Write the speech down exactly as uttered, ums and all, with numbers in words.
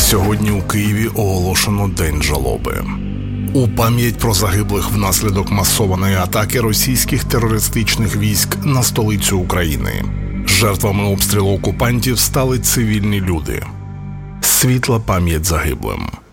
Сьогодні у Києві оголошено День жалоби. У пам'ять про загиблих внаслідок масованої атаки російських терористичних військ на столицю України. Жертвами обстрілу окупантів стали цивільні люди. Світла пам'ять загиблим.